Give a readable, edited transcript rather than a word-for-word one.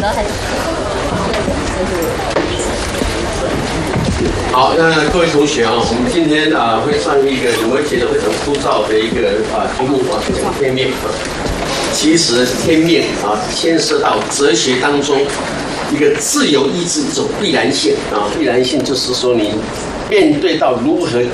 好，那各位同学啊，我们今天会上一个你们觉得非常枯燥的一个题目讲天命啊。其实天命牵涉到哲学当中一个自由意志一种必然性啊，必然性就是说你面对到如何